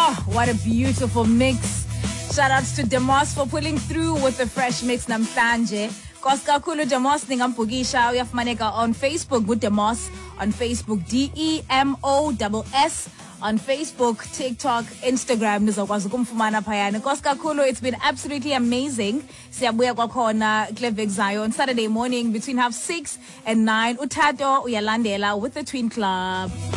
Oh, what a beautiful mix. Shout outs to Demos for pulling through with the fresh mix namhlanje. Koskakhulu Demos ningambugisha uyafumaneka on Facebook with Demos, on Facebook DEMOSS, on Facebook, TikTok, Instagram nizokwazi ukumfumana phayana. Koskakhulu, it's been absolutely amazing. Siyabuya kwakhona Klevik Zayo on Saturday morning between 6:30 and 9. Utato uyalandela with the Twin Club.